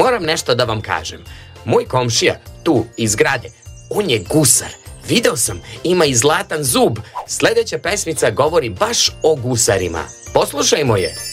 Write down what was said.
moram nešto da vam kažem. Moj komšija, tu, iz zgrade, on je gusar. Video sam, ima i zlatan zub. Sledeća pesmica govori baš o gusarima. Poslušajmo je.